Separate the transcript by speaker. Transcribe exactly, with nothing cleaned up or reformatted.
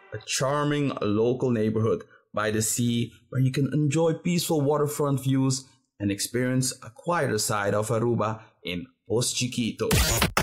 Speaker 1: a charming local neighborhood by the sea where you can enjoy peaceful waterfront views and experience a quieter side of Aruba in Os Chiquitos.